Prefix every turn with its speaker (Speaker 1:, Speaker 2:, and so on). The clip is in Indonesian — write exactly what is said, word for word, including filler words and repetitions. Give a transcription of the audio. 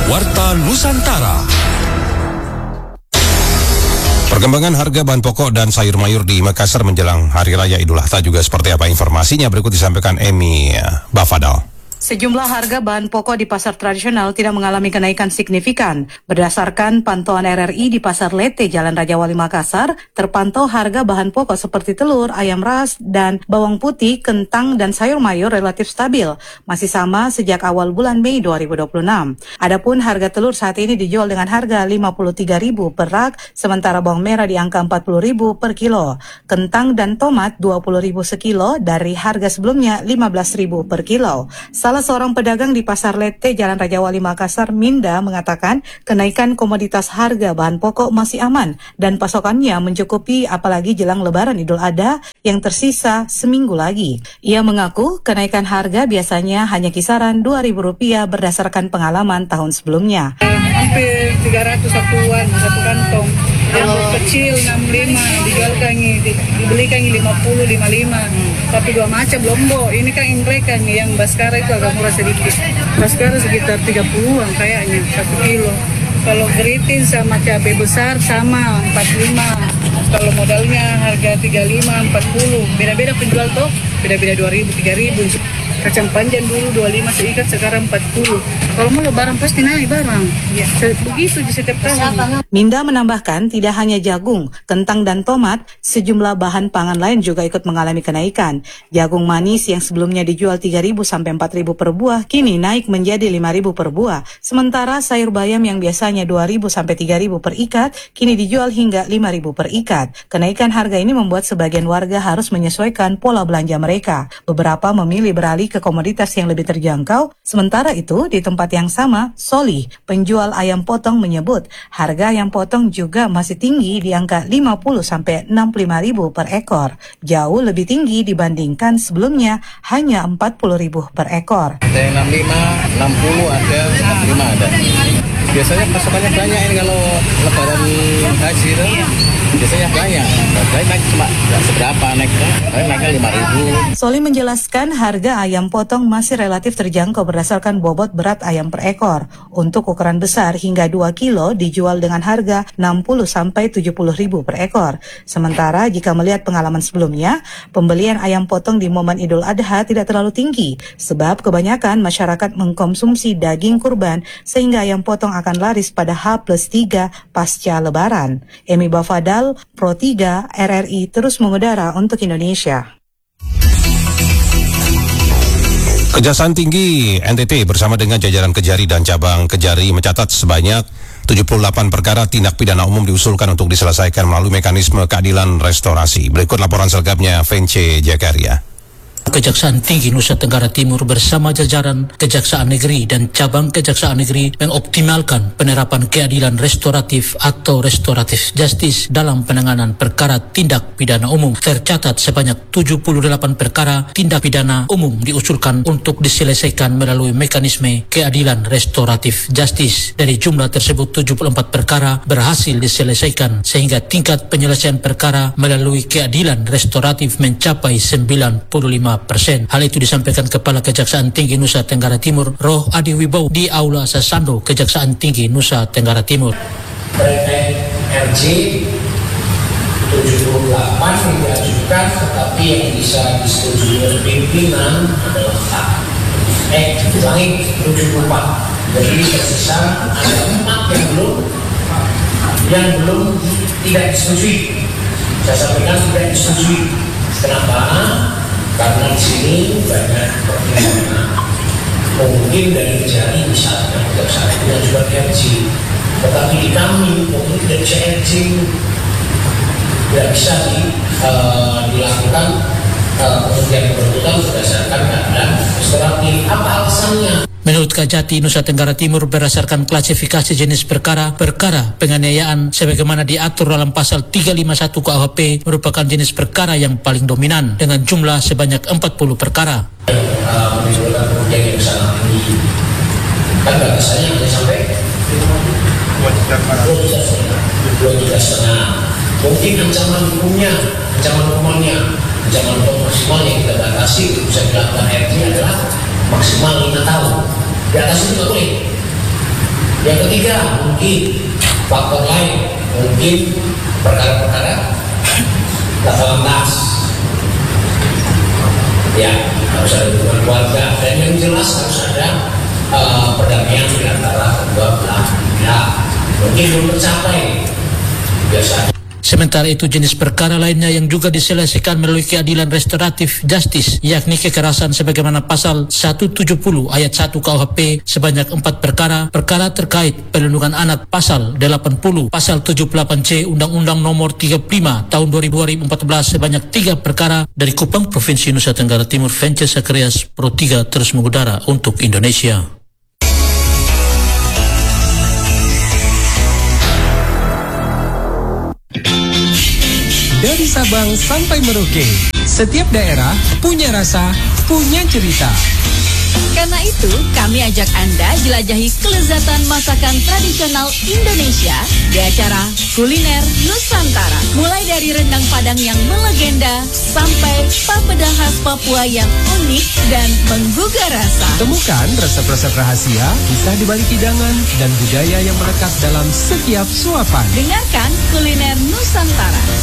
Speaker 1: Warta Nusantara.
Speaker 2: Perkembangan harga bahan pokok dan sayur mayur di Makassar menjelang Hari Raya Idul Adha juga seperti apa informasinya, berikut disampaikan Emi Bafadal.
Speaker 3: Sejumlah harga bahan pokok di pasar tradisional tidak mengalami kenaikan signifikan. Berdasarkan pantauan R R I di Pasar Lete, Jalan Raja Wali Makassar, terpantau harga bahan pokok seperti telur, ayam ras, dan bawang putih, kentang, dan sayur mayur relatif stabil. Masih sama sejak awal bulan Mei dua ribu dua puluh enam. Adapun harga telur saat ini dijual dengan harga lima puluh tiga ribu per rak, sementara bawang merah di angka empat puluh ribu per kilo. Kentang dan tomat dua puluh ribu sekilo dari harga sebelumnya lima belas ribu per kilo. Salah seorang pedagang di Pasar Lete, Jalan Raja Wali Makassar, Minda, mengatakan kenaikan komoditas harga bahan pokok masih aman dan pasokannya mencukupi apalagi jelang Lebaran Idul Adha yang tersisa seminggu lagi. Ia mengaku kenaikan harga biasanya hanya kisaran dua ribu rupiah berdasarkan pengalaman tahun sebelumnya.
Speaker 4: Hampir tiga ratus satuan satu kantong. Yang kecil enam puluh lima dijual kangi, dibeli kangi lima puluh, lima puluh lima. Tapi dua macam lombo. Ini kan indrek kangi yang Baskara itu agak murah sedikit. Baskara sekitar tiga puluhan kayaknya satu kilo. Kalau geritin sama cabai besar sama empat puluh lima. Kalau modalnya harga tiga puluh lima, empat puluh. Beda-beda penjual toh, beda-beda dua ribu, tiga ribu. Kacang panjang dulu dua puluh lima seikat, sekarang empat puluh. Kalau mau lebaran pasti naik barang. Ya, begitu di setiap tahun.
Speaker 3: Minda menambahkan tidak hanya jagung, kentang dan tomat, sejumlah bahan pangan lain juga ikut mengalami kenaikan. Jagung manis yang sebelumnya dijual tiga ribu sampai empat ribu per buah kini naik menjadi lima ribu per buah. Sementara sayur bayam yang biasanya dua ribu sampai tiga ribu per ikat kini dijual hingga lima ribu per ikat. Kenaikan harga ini membuat sebagian warga harus menyesuaikan pola belanja mereka. Beberapa memilih beralih ke komoditas yang lebih terjangkau. Sementara itu, di tempat yang sama, Soli, penjual ayam potong, menyebut harga ayam potong juga masih tinggi di angka lima puluh sampai enam puluh lima ribu per ekor. Jauh lebih tinggi dibandingkan sebelumnya hanya empat puluh ribu per ekor.
Speaker 5: Ada enam puluh lima, enam puluh ada, empat puluh lima ada. Biasanya pasokannya banyak ini kalau lebaran haji itu. Biasanya banyak, tapi naik cuma nggak seberapa naiknya, tapi naiknya lima ribu.
Speaker 3: Soli menjelaskan harga ayam potong masih relatif terjangkau berdasarkan bobot berat ayam per ekor. Untuk ukuran besar hingga dua kilo dijual dengan harga enam puluh sampai tujuh puluh ribu per ekor. Sementara jika melihat pengalaman sebelumnya, pembelian ayam potong di momen Idul Adha tidak terlalu tinggi, sebab kebanyakan masyarakat mengkonsumsi daging kurban sehingga ayam potong akan laris pada H plus tiga pasca Lebaran. Emi Bafadal, Pro tiga R R I terus mengudara untuk Indonesia.
Speaker 2: Kejaksaan Tinggi N T T bersama dengan jajaran Kejari dan cabang Kejari mencatat sebanyak tujuh puluh delapan perkara tindak pidana umum diusulkan untuk diselesaikan melalui mekanisme keadilan restorasi. Berikut laporan selengkapnya Vence Jakaria.
Speaker 6: Kejaksaan Tinggi Nusa Tenggara Timur bersama jajaran Kejaksaan Negeri dan cabang Kejaksaan Negeri mengoptimalkan penerapan keadilan restoratif atau restoratif justice dalam penanganan perkara tindak pidana umum. Tercatat sebanyak tujuh puluh delapan perkara tindak pidana umum diusulkan untuk diselesaikan melalui mekanisme keadilan restoratif justice. Dari jumlah tersebut, tujuh puluh empat perkara berhasil diselesaikan sehingga tingkat penyelesaian perkara melalui keadilan restoratif mencapai sembilan puluh lima persen. Hal itu disampaikan Kepala Kejaksaan Tinggi Nusa Tenggara Timur, Roh Adi Wibowo, di Aula Sasando Kejaksaan Tinggi Nusa Tenggara Timur.
Speaker 7: Terkait R J tujuh puluh delapan diajukan, tetapi yang bisa disetujui oleh pimpinan adalah empat. Eh, ulangi, tujuh puluh empat. Jadi tersisa ada empat yang belum yang belum tidak disetujui. Saya sampaikan tidak disetujui. Kenapa? Karena di sini banyak pertimbangan. Mungkin dari Kejari misalnya kejaksaan yang juga R J, tetapi di kami mungkin tidak bisa R J, tidak bisa di, uh, dilakukan kemudian uh, berputar berdasarkan keadaan restoratif. Apa alasannya?
Speaker 6: Menurut Kajati Nusa Tenggara Timur, berdasarkan klasifikasi jenis perkara, perkara penganiayaan sebagaimana diatur dalam pasal tiga ratus lima puluh satu K U H P merupakan jenis perkara yang paling dominan dengan jumlah sebanyak empat puluh perkara.
Speaker 7: Uh, menimbulkan kerugian yang sangat tinggi. Kan batasannya hanya sampai dua juta setengah. Mungkin ancaman hukumnya, ancaman hukumannya, ancaman hukum maksimal yang kita batasi bisa dilakukan R J adalah maksimal lima tahun. Di atas itu nggak boleh. Di Yang ketiga, mungkin faktor lain, mungkin perkara-perkara laka lantas. Ya, harus ada hubungan keluarga, dan yang jelas harus ada uh, perdamaian di antara kedua belah pihak. Mungkin belum tercapai biasanya.
Speaker 6: Sementara itu jenis perkara lainnya yang juga diselesaikan melalui keadilan restoratif justice, yakni kekerasan sebagaimana pasal seratus tujuh puluh ayat satu K U H P sebanyak empat perkara, perkara terkait perlindungan anak pasal delapan puluh, pasal tujuh puluh delapan C Undang-Undang Nomor tiga puluh lima tahun dua ribu empat belas sebanyak tiga perkara. Dari Kupang, Provinsi Nusa Tenggara Timur, Vences Sakrias, Pro tiga terus mengudara untuk Indonesia.
Speaker 1: Dari Sabang sampai Merauke, setiap daerah punya rasa, punya cerita.
Speaker 8: Karena itu, kami ajak Anda jelajahi kelezatan masakan tradisional Indonesia di acara Kuliner Nusantara. Mulai dari rendang Padang yang melegenda sampai papeda khas Papua yang unik dan menggugah rasa.
Speaker 1: Temukan resep-resep rahasia, kisah di balik hidangan, dan budaya yang melekat dalam setiap suapan.
Speaker 8: Dengarkan Kuliner Nusantara